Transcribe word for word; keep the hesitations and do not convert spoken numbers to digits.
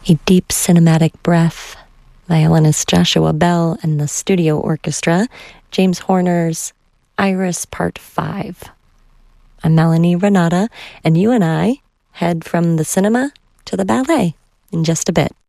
A Deep Cinematic Breath, violinist Joshua Bell and the studio orchestra, James Horner's Iris Part five. I'm Melanie Renata, and you and I head from the cinema to the ballet in just a bit.